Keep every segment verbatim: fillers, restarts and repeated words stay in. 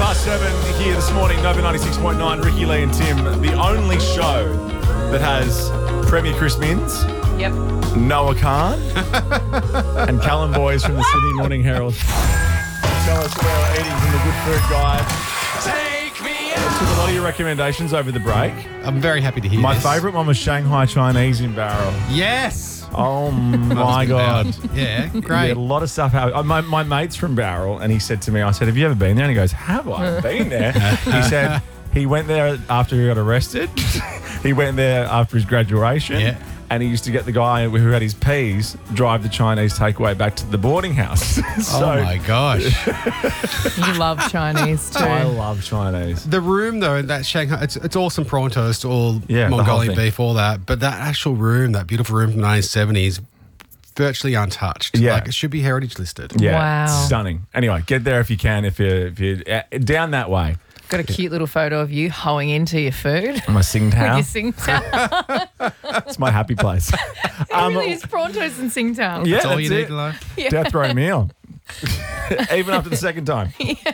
past seven here this morning, Nova ninety-six point nine, Ricky Lee and Tim, the only show that has Premier Chris Minns, Yep. Noah Khan, and Callum Boys from the Sydney Morning Herald. Tell us where we're eating from the Good Food Guide. Take me I out. took a lot of your recommendations over the break. I'm very happy to hear My this. favourite one was Shanghai Chinese in Barrel. Yes. Oh my God. Yeah, We great. had a lot of stuff happening. My, my mate's from Barrel, and he said to me, I said, have you ever been there? And he goes, have I been there? He said he went there after he got arrested. He went there after his graduation. Yeah. And he used to get the guy who had his peas drive the Chinese takeaway back to the boarding house. so, oh my gosh. You love Chinese too. I love Chinese. The room though, in that Shanghai, it's, it's all some prawn toast, all Yeah, the whole Mongolian thing. beef, all that. But that actual room, that beautiful room from the nineteen seventies, virtually untouched. Yeah. Like it should be heritage listed. Yeah, Wow. stunning. Anyway, get there if you can, if you're, if you're uh, down that way. Got a cute little photo of you hoeing into your food. My Sing With Tao. your Singtown. It's my happy place. It Um, really is Prontos and Singtown. Yeah, That's all you it. need in life. Death row meal. Even after the second time.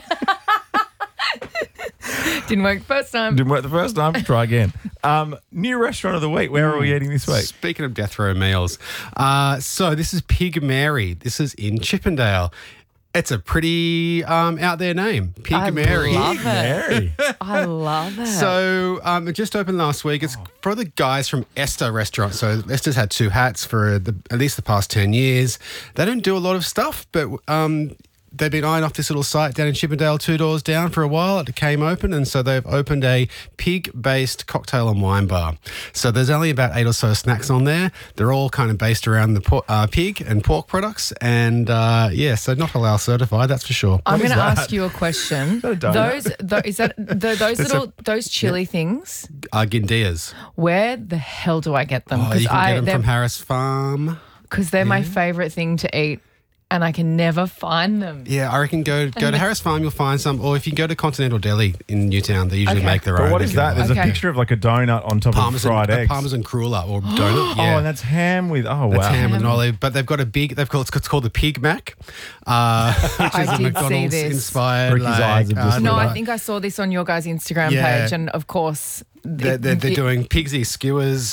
Didn't work first time. Didn't work the first time. Try again. Um, new restaurant of the week. Where are we eating this week? Speaking of death row meals, uh, so this is Pig Mary. This is in Chippendale. It's a pretty um, out there name, Pig I Mary. love it. Mary. I love it. So um, it just opened last week. It's for the guys from Esther Restaurant. So Esther's had two hats for the, at least the past ten years. They don't do a lot of stuff, but um, they've been eyeing off this little site down in Chippendale, two doors down for a while. It came open, and so they've opened a pig-based cocktail and wine bar. So there's only about eight or so snacks on there. They're all kind of based around the por- uh, pig and pork products, and uh, yeah, so not halal certified, that's for sure. I'm What is going to that? ask you a question. that a donut? Those, tho- is that the, those little those chili things? Uh, Guindillas. Where the hell do I get them? Oh, you can I, get them they're, from Harris Farm. Because they're my favourite thing to eat, and I can never find them. Yeah, I reckon go go to Harris Farm, you'll find some. Or if you go to Continental Deli in Newtown, they usually Okay. make their But own. what They is can that? buy There's Okay. a picture of like a donut on top Parmesan, of fried a eggs. Parmesan cruller or donut. Oh, Yeah. and that's ham with, oh, That's wow. ham with an olive, but they've got a big. They've called it's called the Pig Mac, uh, which I is a did see McDonald's this. inspired. Ricky's like, eyes have just uh, lit No, up. I think I saw this on your guys' Instagram Yeah. page, and of course, they're, it- they're, they're it- doing pig's ear skewers,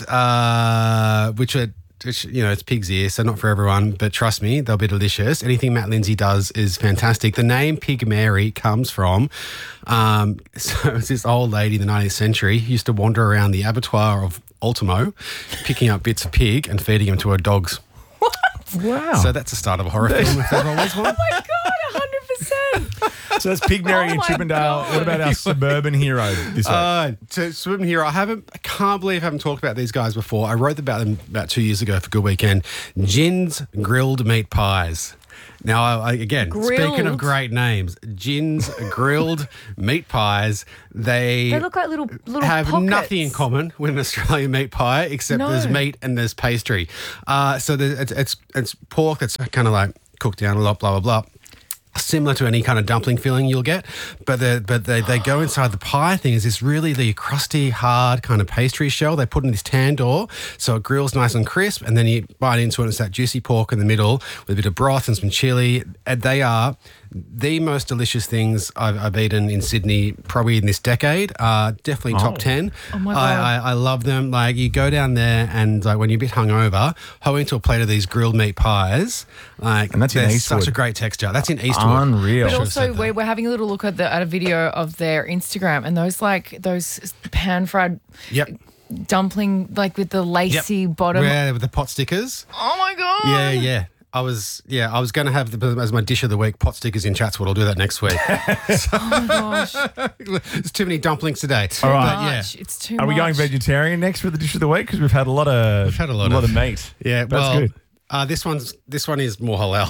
uh, which are. Which, you know, it's pig's ear, so not for everyone, but trust me, they'll be delicious. Anything Matt Lindsay does is fantastic. The name Pig Mary comes from, um, so it's this old lady in the nineteenth century who used to wander around the abattoir of Ultimo, picking up bits of pig and feeding them to her dogs. Wow. So that's the start of a horror film, if ever was one. Oh my God, one hundred percent. So that's Pig Mary Oh and my Chippendale. God. What about our suburban hero this week? Uh, to Swim Hero, I haven't, I can't believe I haven't talked about these guys before. I wrote about them about two years ago for Good Weekend. Gin's Grilled Meat Pies. Now, I, I- again, speaking Grilled? of great names, Gin's Grilled Meat Pies, they, They look like little little have pockets. nothing in common with an Australian meat pie except No. there's meat and there's pastry. Uh, so there's, it's, it's, it's pork that's kind of like cooked down a lot, blah, blah, blah. Similar to any kind of dumpling filling you'll get, but the, but they, they go inside the pie thing is this really the crusty, hard kind of pastry shell they put in this tandoor, so it grills nice and crisp, and then you bite into it and it's that juicy pork in the middle with a bit of broth and some chili. And they are the most delicious things I've, I've eaten in Sydney probably in this decade. Uh, definitely top Oh. ten. Oh my I, God. I, I love them. Like you go down there and like when you're a bit hungover, hoe into a plate of these grilled meat pies. Like And that's in they're Eastwood. such a great texture. That's in Eastwood. Unreal. But Should've also, said that. we're, we're having a little look at, the, at a video of their Instagram, and those like those pan fried Yep. dumpling, like with the lacy bottom. Yeah, with the pot stickers. Oh my God. Yeah, yeah. I was, yeah, I was going to have the, as my dish of the week pot stickers in Chatswood. I'll do that next week. Oh my gosh. There's too many dumplings today. All right. But yeah, Much. It's too Are we going much. vegetarian next for the dish of the week? Because we've had a lot of We've had a lot lot of- of meat. yeah. That's well, good. Uh, this one's this one is more halal.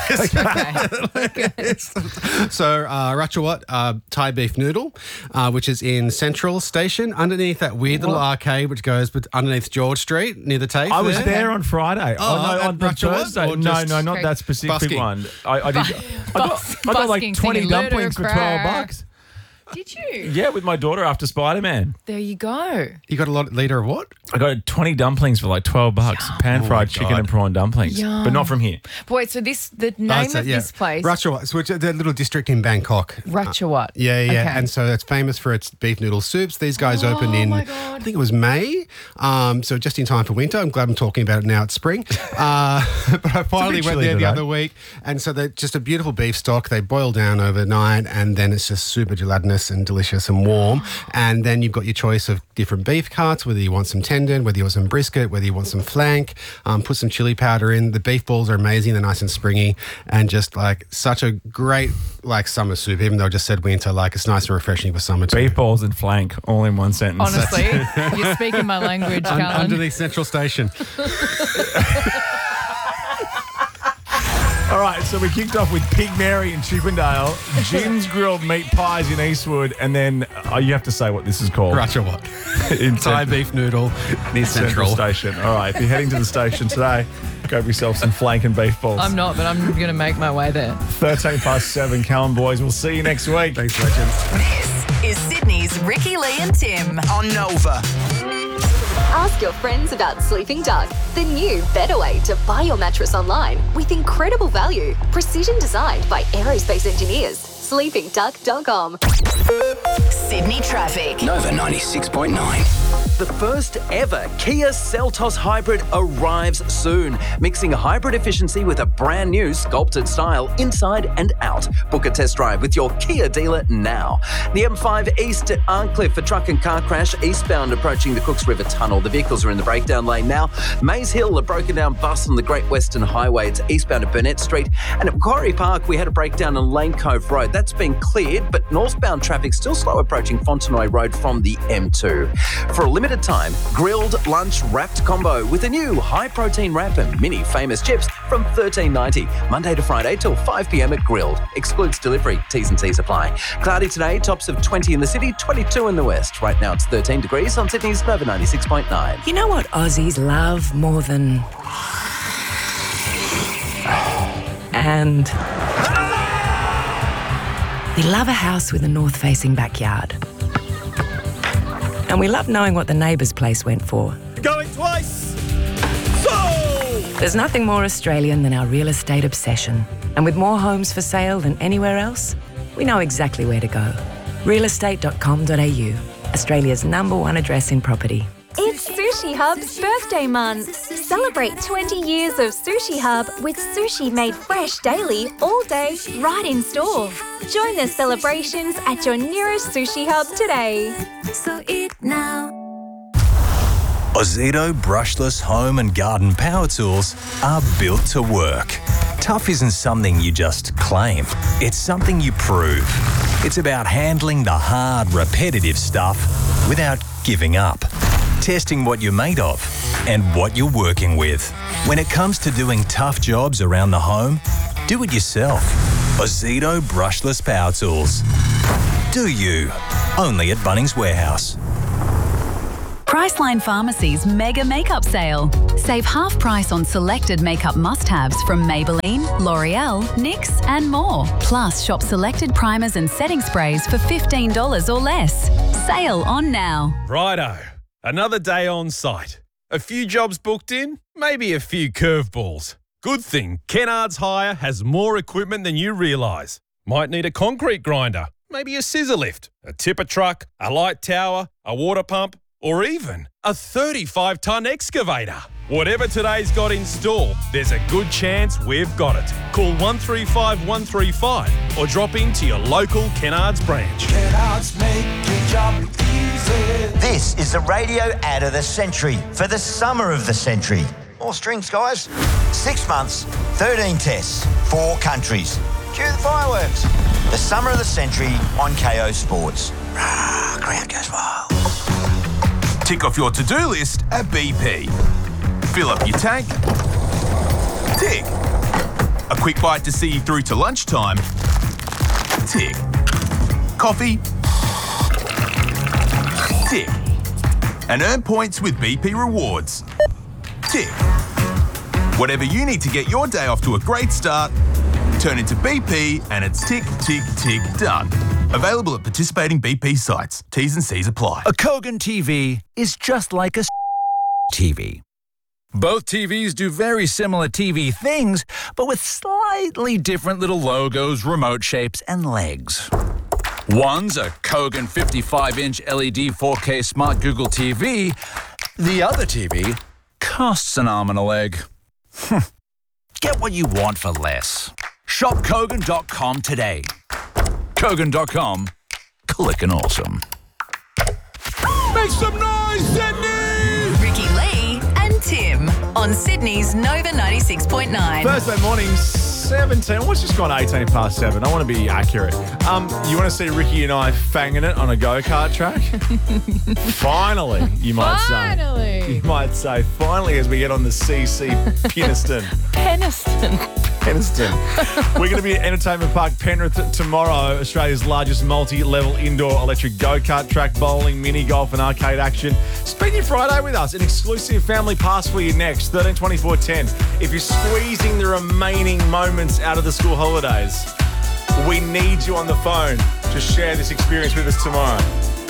Okay. So uh, Ratchawat uh, Thai beef noodle, uh, which is in Central Station, underneath that weird little What? arcade which goes bet- underneath George Street near the TAFE. I was there. there on Friday. Oh, no, at on the Ratchawat Thursday. or No, just- no, not Okay. that specific Busking? one. I, I did. I got, Bus- I got like busking, twenty singing dumplings for twelve ludicrous. bucks. Did you? Yeah, with my daughter after Spider-Man. There you go. You got a lot liter of what? I got twenty dumplings for like twelve bucks. Pan Oh fried my chicken God. and prawn dumplings. Yum. But not from here. But wait, so this the name so, of yeah. this place, Ratchawat, so it's a the little district in Bangkok. Ratchawat. Yeah, yeah, yeah. Okay. And so it's famous for its beef noodle soups. These guys Oh, opened in, my God. I think it was May, um, so just in time for winter. I'm glad I'm talking about it now. It's spring. Uh, but I finally bit went chilly there the today. other week. And so they're just a beautiful beef stock. They boil down overnight and then it's just super gelatinous and delicious and warm. And then you've got your choice of different beef cuts, whether you want some tendon, whether you want some brisket, whether you want some flank. Um, put some chili powder in. The beef balls are amazing. They're nice and springy and just like such a great like summer soup, even though I just said winter, like it's nice and refreshing for summer too. Beef balls and flank, all in one sentence. Honestly, you're speaking my language, Un- Callan. underneath Central Station. All right, so we kicked off with Pig Mary in Chippendale, Jim's Grilled Meat Pies in Eastwood, and then uh, you have to say what this is called. Ratchawat. In Thai Cent- beef noodle near Central Central. Station. All right, if you're heading to the station today, grab yourself some flank and beef balls. I'm not, but I'm going to make my way there. thirteen past seven, Callan boys. We'll see you next week. Thanks, legends. This is Sydney's Ricky Lee and Tim on Nova. Ask your friends about Sleeping Duck, the new, better way to buy your mattress online with incredible value. Precision designed by aerospace engineers. sleeping duck dot com. Sydney traffic. Nova ninety-six point nine. The first ever Kia Seltos Hybrid arrives soon, mixing hybrid efficiency with a brand new sculpted style inside and out. Book a test drive with your Kia dealer now. The M five East at Arncliffe for truck and car crash, eastbound approaching the Cooks River Tunnel. The vehicles are in the breakdown lane now. Maze Hill, a broken down bus on the Great Western Highway. It's eastbound at Burnett Street. And at Macquarie Park, we had a breakdown on Lane Cove Road. That's been cleared, but northbound traffic still slow approaching Fontenoy Road from the M two. For a limited time, grilled lunch wrapped combo with a new high protein wrap and mini famous chips from thirteen ninety, Monday to Friday till five p.m. at Grilled. Excludes delivery. T's and C's apply. Cloudy today, tops of twenty in the city, twenty-two in the west. Right now it's thirteen degrees on Sydney's Nova ninety-six point nine. You know what Aussies love more than... And... We love a house with a north-facing backyard. And we love knowing what the neighbour's place went for. Going twice. There's nothing more Australian than our real estate obsession. And with more homes for sale than anywhere else, we know exactly where to go. real estate dot com dot a u, Australia's number one address in property. It's Sushi Hub's birthday month. Celebrate twenty years of Sushi Hub with sushi made fresh daily, all day, right in store. Join the celebrations at your nearest Sushi Hub today. So eat now. Ozito brushless home and garden power tools are built to work. Tough isn't something you just claim. It's something you prove. It's about handling the hard, repetitive stuff without giving up. Testing what you're made of and what you're working with. When it comes to doing tough jobs around the home, do it yourself. Ozito brushless power tools. Do you? Only at Bunnings Warehouse. Priceline Pharmacy's mega makeup sale. Save half price on selected makeup must-haves from Maybelline, L'Oreal, N Y X and more. Plus, shop selected primers and setting sprays for fifteen dollars or less. Sale on now. Righto. Another day on site. A few jobs booked in, maybe a few curveballs. Good thing Kennards Hire has more equipment than you realise. Might need a concrete grinder, maybe a scissor lift, a tipper truck, a light tower, a water pump, or even a thirty-five tonne excavator. Whatever today's got in store, there's a good chance we've got it. Call one three five one three five or drop into your local Kennards branch. Kennards make your job easy. This is the radio ad of the century for the summer of the century. More strings, guys. Six months, thirteen tests, four countries. Cue the fireworks. The summer of the century on K O Sports. Rah, crowd goes wild. Tick off your to-do list at B P. Fill up your tank. Tick. A quick bite to see you through to lunchtime. Tick. Coffee. Tick. And earn points with B P Rewards. Tick. Whatever you need to get your day off to a great start, Turn into B P and it's tick, tick, tick, done. Available at participating B P sites. T's and C's apply. A Kogan T V is just like a T V. Both T Vs do very similar T V things, but with slightly different little logos, remote shapes, and legs. One's a Kogan fifty-five inch L E D four K Smart Google T V. The other T V costs an arm and a leg. Get what you want for less. Shop Kogan dot com today. Kogan dot com. Clickin' awesome. Make some noise, Sydney! Ricky Lee and Tim on Sydney's Nova ninety-six point nine. Thursday morning, seventeen. Almost just gone eighteen past seven. I want to be accurate. Um, you want to see Ricky and I fanging it on a go-kart track? Finally, you might say. Finally. You might say, finally, as we get on the C C Peniston. Peniston. Peniston. We're going to be at Entertainment Park Penrith t- tomorrow, Australia's largest multi-level indoor electric go-kart track, bowling, mini golf and arcade action. Spend your Friday with us. An exclusive family pass for you next, thirteen twenty-four ten. If you're squeezing the remaining moments out of the school holidays, we need you on the phone to share this experience with us tomorrow.